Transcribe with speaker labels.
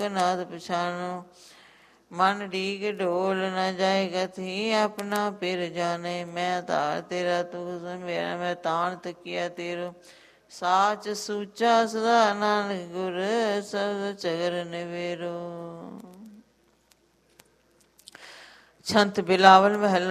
Speaker 1: ਨਾਦ ਪਛਾਣੋ। ਮਨ ਡੀਕ ਢੋਲ ਨ ਜਾਏ ਗਥੀ, ਆਪਣਾ ਪਿਰ ਜਾਣੇ। ਮੈਂ ਧਾਰ ਤੇਰਾ ਤੂੰ ਮੇਰਾ, ਮੈਂ ਤਾਣ ਤਕੀਆ ਤੇਰੋ। ਸਾਚ ਸੂਚਾ ਸਦਾ ਨਾਨਕ ਗੁਰ, ਸਬਦ ਚਗਰ ਨਿਵੇਰੋ। ਛੰਤ ਬਿਲਾਵਲ ਮਹਲਾ